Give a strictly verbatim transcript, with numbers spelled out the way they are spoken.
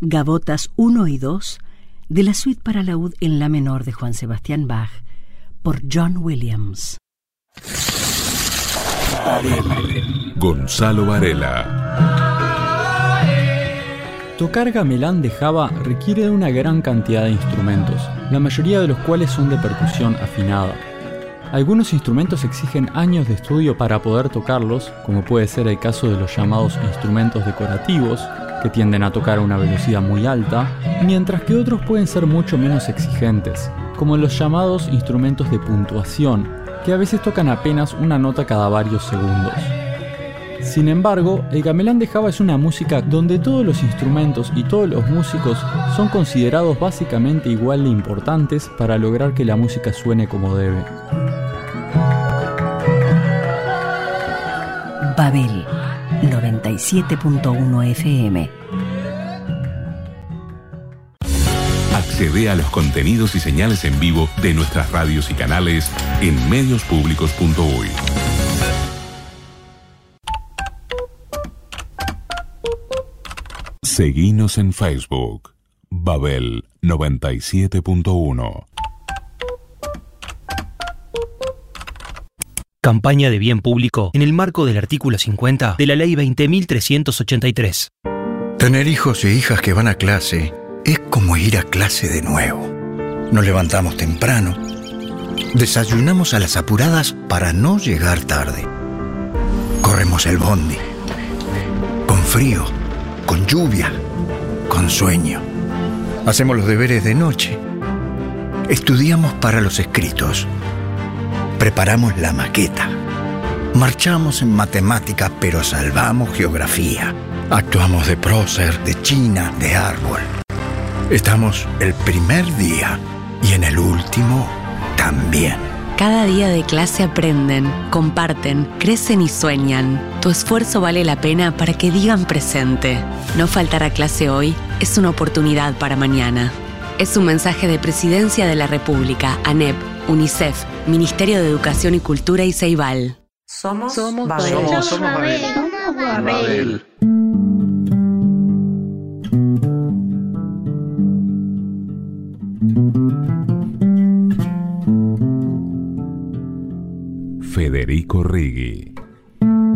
Gavotas uno y dos de la suite para laúd en la menor de Juan Sebastián Bach por John Williams. Gonzalo Varela. Tocar gamelán de Java requiere de una gran cantidad de instrumentos, la mayoría de los cuales son de percusión afinada. Algunos instrumentos exigen años de estudio para poder tocarlos, como puede ser el caso de los llamados instrumentos decorativos, que tienden a tocar a una velocidad muy alta, mientras que otros pueden ser mucho menos exigentes, como los llamados instrumentos de puntuación, que a veces tocan apenas una nota cada varios segundos. Sin embargo, el gamelán de Java es una música donde todos los instrumentos y todos los músicos son considerados básicamente igual de importantes para lograr que la música suene como debe. Babel noventa y siete punto uno F M. Accede a los contenidos y señales en vivo de nuestras radios y canales en medios públicos punto uy. Seguinos en Facebook, Babel noventa y siete punto uno. Campaña de bien público en el marco del artículo cincuenta de la Ley veinte mil trescientos ochenta y tres. Tener hijos e hijas que van a clase es como ir a clase de nuevo. Nos levantamos temprano, desayunamos a las apuradas para no llegar tarde. Corremos el bondi, con frío, con lluvia, con sueño. Hacemos los deberes de noche. Estudiamos para los escritos. Preparamos la maqueta. Marchamos en matemáticas, pero salvamos geografía. Actuamos de prócer, de china, de árbol. Estamos el primer día y en el último también. Cada día de clase aprenden, comparten, crecen y sueñan. Tu esfuerzo vale la pena para que digan presente. No faltar a clase hoy es una oportunidad para mañana. Es un mensaje de Presidencia de la República, ANEP, UNICEF, Ministerio de Educación y Cultura y Ceibal. Somos, somos Babel. Somos, somos Babel. Somos Babel. Federico Righi.